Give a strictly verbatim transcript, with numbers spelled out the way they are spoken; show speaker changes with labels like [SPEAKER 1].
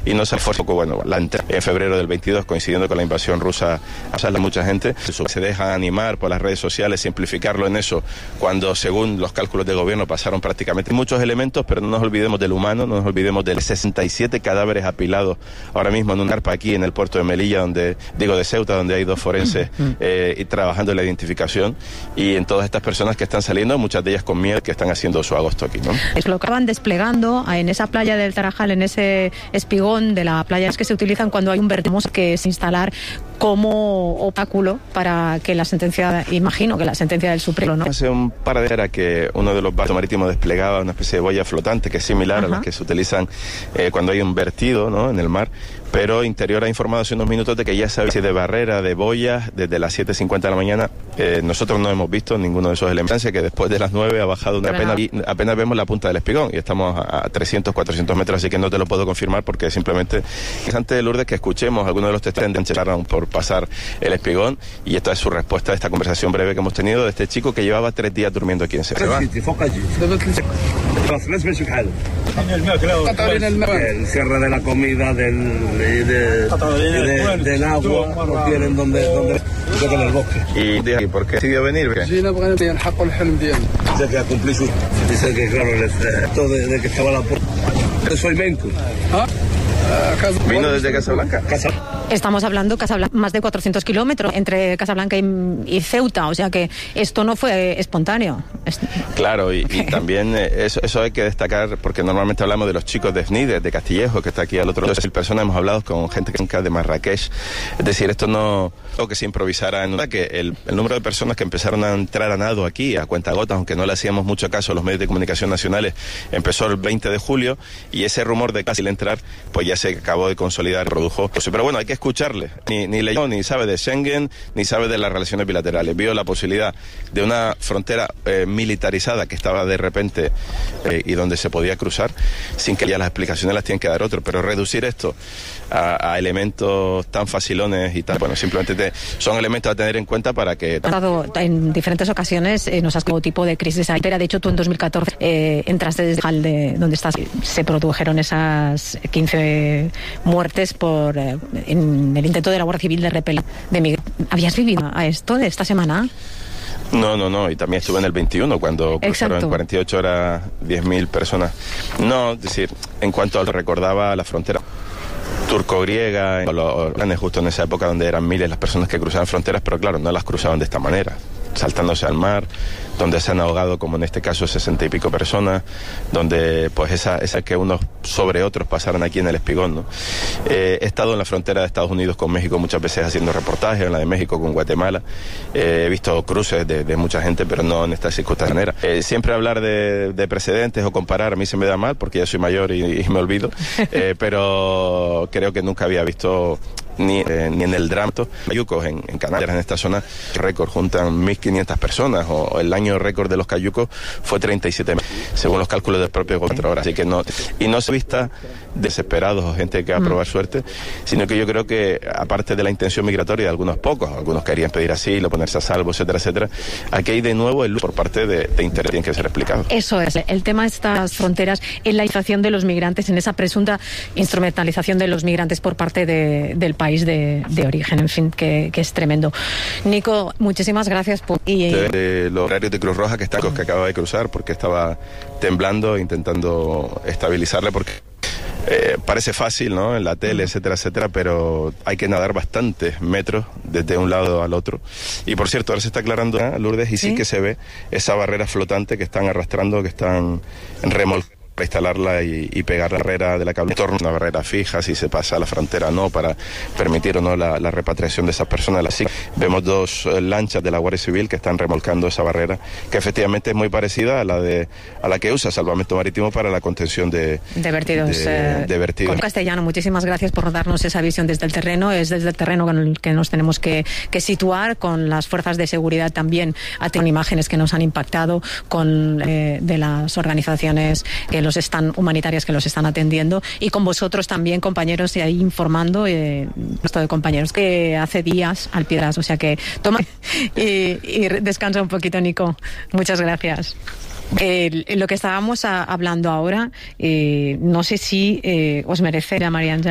[SPEAKER 1] y no se fue poco bueno. La entrada en febrero del veintidós, coincidiendo con la invasión rusa, a mucha gente se deja animar por las redes sociales, simplificarlo en eso, cuando según los cálculos de gobierno pasaron prácticamente muchos elementos, pero no nos olvidemos del humano, no nos olvidemos de sesenta y siete cadáveres apilados ahora mismo en un arpa aquí en el puerto de Melilla, donde digo de Ceuta, donde hay dos forenses eh, y trabajando en la identificación, y en todas estas personas que están saliendo, muchas de ellas con miedo, que están haciendo su agosto aquí, ¿no?
[SPEAKER 2] Es lo que acaban desplegando en esa playa del Tarajal, en ese espigón de la playa, es que se utilizan cuando hay un vertemos, que es instalar como obstáculo para que la sentencia, imagino que la sentencia del Supremo, ¿no?
[SPEAKER 1] Hace un par de horas que uno de los barcos marítimos desplegaba una especie de boya flotante que es similar Ajá. a las que se utilizan eh, cuando hay un vertido, ¿no?, en el mar, pero Interior ha informado hace unos minutos de que ya sabe si de barrera, de boyas, desde las siete cincuenta de la mañana. Eh, nosotros no hemos visto ninguno de esos elementos, que después de las nueve ha bajado una apenas, y apenas vemos la punta del espigón y estamos a, a trescientos, cuatrocientos metros, así que no te lo puedo confirmar porque simplemente es antes de Lourdes que escuchemos algunos de los testigos que llegaron por pasar el espigón, y esta es su respuesta a esta conversación breve que hemos tenido de este chico que llevaba tres días durmiendo aquí en Ceuta.
[SPEAKER 3] El cierre de la comida, del, de, de, de, del agua, no tienen donde, donde, donde en el bosque.
[SPEAKER 1] ¿Y por qué decidió venir?
[SPEAKER 3] Dice que ha cumplido su... Dice que claro, esto de, de que estaba la puerta. Soy Menco. ¿Ah?
[SPEAKER 1] ¿Vino desde Casablanca?
[SPEAKER 2] Casablanca. Estamos hablando Casablanca, más de cuatrocientos kilómetros entre Casablanca y, y Ceuta, o sea que esto no fue espontáneo.
[SPEAKER 1] Claro, y, y también eso, eso hay que destacar, porque normalmente hablamos de los chicos de Fnide, de Castillejo, que está aquí al otro lado de mil personas, hemos hablado con gente de Marrakech, es decir, esto no o que se improvisara en una, que el, el número de personas que empezaron a entrar a nado aquí a cuentagotas, aunque no le hacíamos mucho caso a los medios de comunicación nacionales, empezó el veinte de julio, y ese rumor de casi entrar, pues ya se acabó de consolidar, produjo. Pero bueno, hay que escucharle, ni, ni leyó, ni sabe de Schengen, ni sabe de las relaciones bilaterales, vio la posibilidad de una frontera eh, militarizada que estaba de repente eh, y donde se podía cruzar, sin que ya las explicaciones las tienen que dar otros, pero reducir esto a, a elementos tan facilones y tal, bueno, simplemente te, son elementos a tener en cuenta para que...
[SPEAKER 2] En diferentes ocasiones eh, nos has como tipo de crisis sanitaria. De hecho, tú en dos mil catorce eh, entraste desde el de donde estás, se produjeron esas quince muertes por eh, en el intento de la Guardia Civil de repeler de migrantes. ¿Habías vivido a esto de esta semana?
[SPEAKER 1] No, no, no, y también estuve en el veintiuno cuando cruzaron
[SPEAKER 2] Exacto.
[SPEAKER 1] en cuarenta y ocho horas diez mil personas. No, es decir, en cuanto al recordaba la frontera turco-griega, los planes justo en esa época donde eran miles las personas que cruzaban fronteras, pero claro, no las cruzaban de esta manera, saltándose al mar, donde se han ahogado, como en este caso, sesenta y pico personas, donde pues esa, esa que unos sobre otros pasaron aquí en el espigón, ¿no? Eh, he estado en la frontera de Estados Unidos con México muchas veces haciendo reportajes, en la de México con Guatemala, eh, he visto cruces de, de mucha gente, pero no en esta circunstancia. Eh, siempre hablar de, de precedentes o comparar a mí se me da mal, porque ya soy mayor y, y me olvido, eh, pero creo que nunca había visto... Ni, eh, ni en el Dramto, cayucos en, en Canarias, en esta zona, récord, juntan mil quinientas personas, o el año récord de los cayucos fue treinta y siete mil, según los cálculos del propio gobierno ahora. Así que no, y no se vista desesperados o gente que va a probar suerte, sino que yo creo que, aparte de la intención migratoria de algunos pocos, algunos querían pedir asilo, ponerse a salvo, etcétera, etcétera, aquí hay de nuevo el por parte de, de interés, tiene que ser explicado.
[SPEAKER 2] Eso es, el tema de estas fronteras, en la inflación de los migrantes, en esa presunta instrumentalización de los migrantes por parte de, del país. país de, de origen, en fin, que, que es tremendo. Nico, muchísimas gracias por... Y,
[SPEAKER 1] de, de los horarios de Cruz Roja que está que acaba de cruzar, porque estaba temblando, intentando estabilizarle, porque eh, parece fácil, ¿no?, en la tele, etcétera, etcétera, pero hay que nadar bastantes metros desde un lado al otro. Y por cierto, ahora se está aclarando, ¿eh, Lourdes? Y sí, sí que se ve esa barrera flotante que están arrastrando, que están remolcando para instalarla y, y pegar la barrera de la cable en torno a una barrera fija, si se pasa a la frontera o no, para permitir o no la, la repatriación de esas personas. Así vemos dos eh, lanchas de la Guardia Civil que están remolcando esa barrera, que efectivamente es muy parecida a la de a la que usa Salvamento Marítimo para la contención de,
[SPEAKER 2] de vertidos.
[SPEAKER 1] De,
[SPEAKER 2] eh,
[SPEAKER 1] de vertidos.
[SPEAKER 2] Castellano, muchísimas gracias por darnos esa visión desde el terreno. Es desde el terreno con el que nos tenemos que, que situar, con las fuerzas de seguridad también, con imágenes que nos han impactado, con eh, de las organizaciones que los están humanitarias que los están atendiendo, y con vosotros también, compañeros, y ahí informando, eh, esto de compañeros que hace días al piedras, o sea que toma y, y descansa un poquito, Nico. Muchas gracias. Eh, lo que estábamos a, hablando ahora, eh, no sé si eh, os merece, María Ángela,